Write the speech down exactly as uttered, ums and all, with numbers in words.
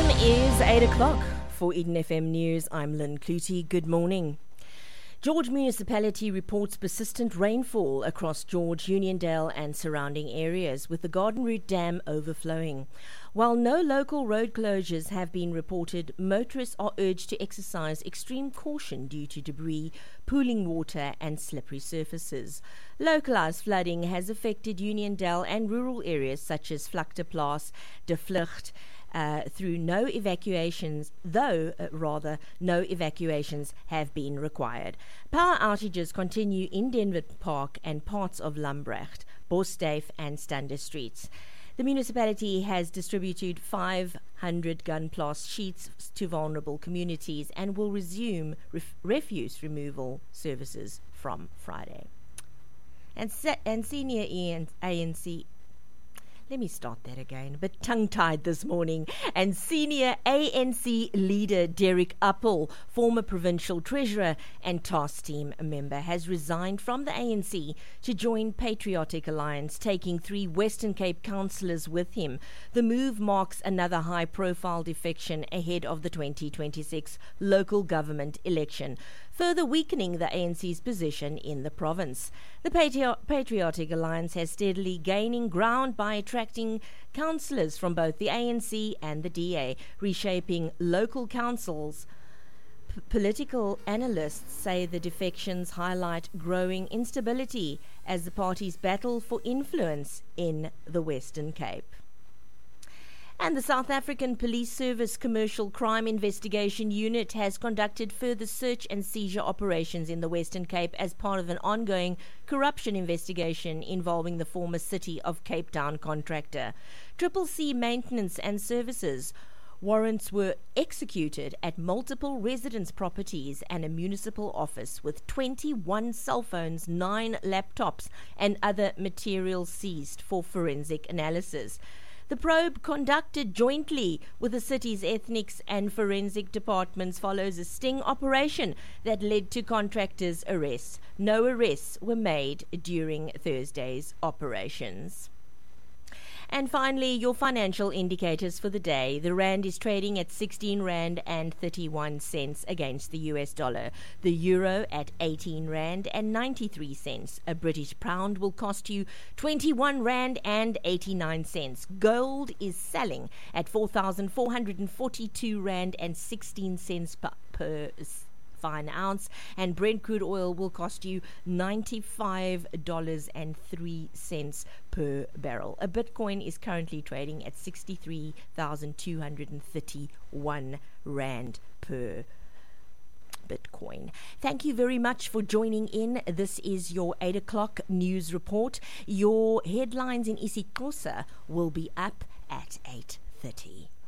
is eight o'clock. For Eden F M News, I'm Lynn Clutie. Good morning. George Municipality reports persistent rainfall across George, Uniondale and surrounding areas, with the Garden Route Dam overflowing. While no local road closures have been reported, motorists are urged to exercise extreme caution due to debris, pooling water and slippery surfaces. Localised flooding has affected Uniondale and rural areas such as Vlakteplaas, De Vlucht, Uh, through no evacuations, though uh, rather no evacuations have been required. Power outages continue in Denver Park and parts of Lambrecht, Bosduyf and Stander streets. The municipality has distributed five hundred gunplast sheets to vulnerable communities and will resume ref- refuse removal services from Friday. And, se- and senior A N C Let me start that again, a bit tongue-tied this morning. And senior A N C leader Derek Appel, former provincial treasurer and task team member, has resigned from the A N C to join Patriotic Alliance, taking three Western Cape councillors with him. The move marks another high-profile defection ahead of the twenty twenty-six local government election, further weakening the A N C's position in the province. The Patri- Patriotic Alliance has steadily gaining ground by attracting councillors from both the A N C and the D A, reshaping local councils. P- political analysts say the defections highlight growing instability as the parties battle for influence in the Western Cape. And the South African Police Service Commercial Crime Investigation Unit has conducted further search and seizure operations in the Western Cape as part of an ongoing corruption investigation involving the former City of Cape Town contractor. Triple C Maintenance and Services warrants were executed at multiple residence properties and a municipal office, with twenty-one cell phones, nine laptops and other materials seized for forensic analysis. The probe, conducted jointly with the city's ethnics and forensic departments, follows a sting operation that led to contractors' arrests. No arrests were made during Thursday's operations. And finally, your financial indicators for the day. The rand is trading at sixteen rand and thirty-one cents against the U S dollar. The euro at eighteen rand and ninety-three cents. A British pound will cost you twenty-one rand and eighty-nine cents. Gold is selling at four thousand four hundred forty-two rand and sixteen cents per, per fine ounce, and Brent crude oil will cost you ninety-five dollars and three cents per barrel. A Bitcoin is currently trading at sixty-three thousand two hundred thirty-one rand per Bitcoin. Thank you very much for joining in. This is your eight o'clock news report. Your headlines in isiXhosa will be up at eight thirty.